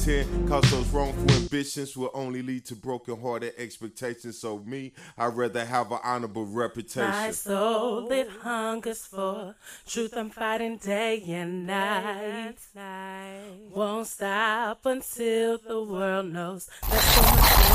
Cause those wrongful ambitions will only lead to broken-hearted expectations. So me, I'd rather have an honorable reputation. My soul, it hungers for truth. I'm fighting day and night. Won't stop until the world knows there's so much